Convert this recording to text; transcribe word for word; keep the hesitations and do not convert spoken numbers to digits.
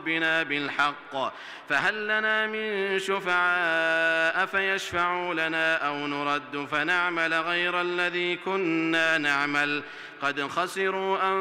ربنا بالحق فهل لنا من شفعاء فيشفعوا لنا أو نرد فنعمل غير الذي كنا نعمل قد خسروا